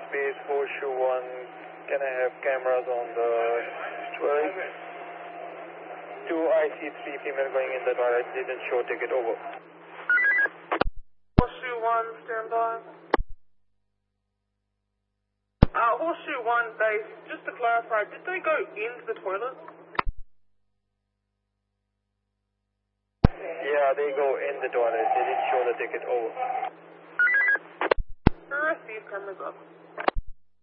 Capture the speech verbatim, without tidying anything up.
base Horseshoe one, can I have cameras on the toilet? Two I C three female going in the toilet, didn't show ticket, over. Horseshoe one, stand by. Uh, Horseshoe one base, just to clarify, did they go into the toilet? Yeah, they go in the toilet, they didn't show the ticket, over. Receive cameras up.